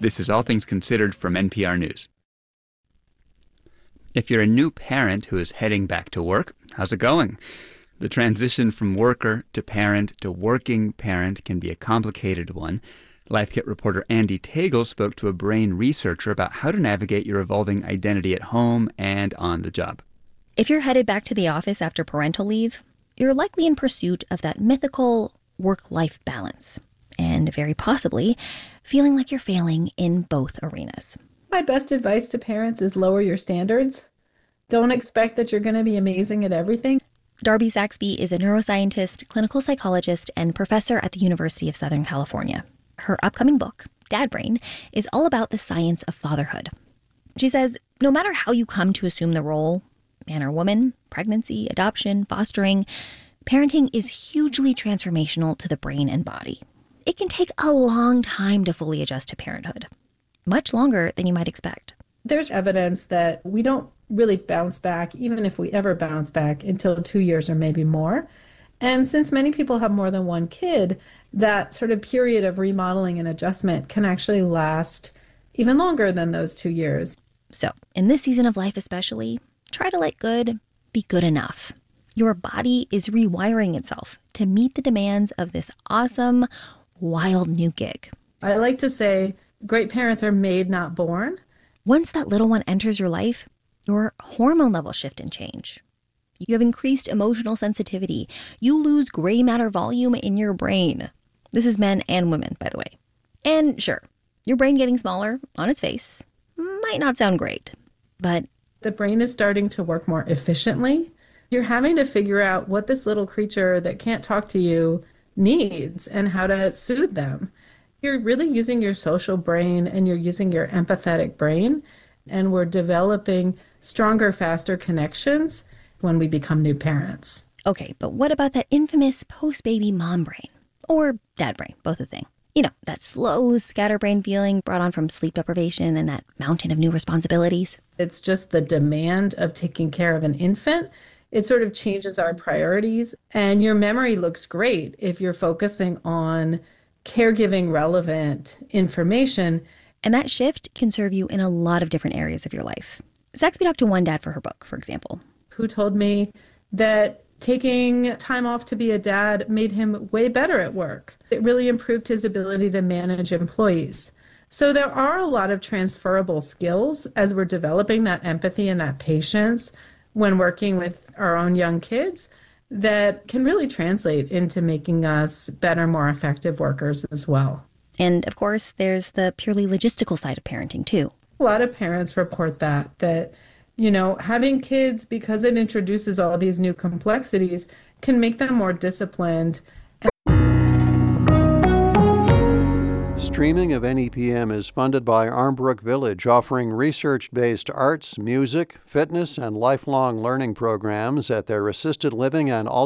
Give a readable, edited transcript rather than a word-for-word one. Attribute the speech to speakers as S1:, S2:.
S1: This is All Things Considered from NPR News. If you're a new parent who is heading back to work, how's it going? The transition from worker to parent to working parent can be a complicated one. Life Kit reporter Andee Tagle spoke to a brain researcher about how to navigate your evolving identity at home and on the job.
S2: If you're headed back to the office after parental leave, you're likely in pursuit of that mythical work-life balance, and very possibly feeling like you're failing in both arenas.
S3: My best advice to parents is lower your standards. Don't expect that you're going to be amazing at everything.
S2: Darby Saxby is a neuroscientist, clinical psychologist, and professor at the University of Southern California. Her upcoming book, Dad Brain, is all about the science of fatherhood. She says, no matter how you come to assume the role, man or woman, pregnancy, adoption, fostering, parenting is hugely transformational to the brain and body. It can take a long time to fully adjust to parenthood, much longer than you might expect.
S3: There's evidence that we don't really bounce back, even if we ever bounce back, until 2 years or maybe more. And since many people have more than one kid, that sort of period of remodeling and adjustment can actually last even longer than those 2 years.
S2: So, in this season of life especially, try to let good be good enough. Your body is rewiring itself to meet the demands of this awesome, wild new gig.
S3: I like to say great parents are made, not born.
S2: Once that little one enters your life, your hormone levels shift and change. You have increased emotional sensitivity. You lose gray matter volume in your brain. This is men and women, by the way. And sure, your brain getting smaller on its face might not sound great, but
S3: the brain is starting to work more efficiently. You're having to figure out what this little creature that can't talk to you needs and how to soothe them. You're really using your social brain and you're using your empathetic brain, and we're developing stronger, faster connections when we become new parents.
S2: Okay, but what about that infamous post-baby mom brain? Or dad brain, both a thing. You know, that slow, scatterbrain feeling brought on from sleep deprivation and that mountain of new responsibilities.
S3: It's just the demand of taking care of an infant. It sort of changes our priorities, and your memory looks great if you're focusing on caregiving relevant information.
S2: And that shift can serve you in a lot of different areas of your life. Saxby talked to one dad for her book, for example,
S3: who told me that taking time off to be a dad made him way better at work. It really improved his ability to manage employees. So there are a lot of transferable skills as we're developing that empathy and that patience when working with our own young kids that can really translate into making us better, more effective workers as well.
S2: And of course, there's the purely logistical side of parenting too.
S3: A lot of parents report that, you know, having kids, because it introduces all these new complexities, can make them more disciplined.
S4: Streaming of NEPM is funded by Armbrook Village, offering research-based arts, music, fitness, and lifelong learning programs at their assisted living and